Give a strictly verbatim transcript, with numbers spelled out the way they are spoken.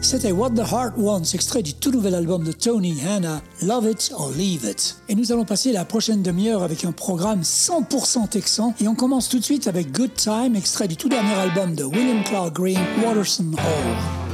C'était What the Heart Wants, extrait du tout nouvel album de Tony Hanna, Love It or Leave It. Et nous allons passer la prochaine demi-heure avec un programme cent pour cent texan. Et on commence tout de suite avec Good Time, extrait du tout dernier album de William Clark Green, Waterson Hall.